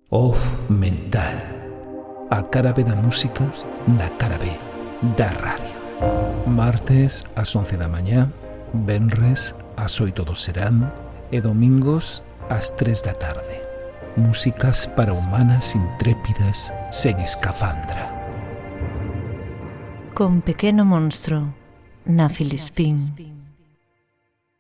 Off Mental. A cara B da música na cara B da radio. Martes ás 11 da mañá, venres ás 8 do serán e domingos ás 3 da tarde. Músicas para humanas intrépidas sen escafandra. Con Pequeno Monstro, na Filispín.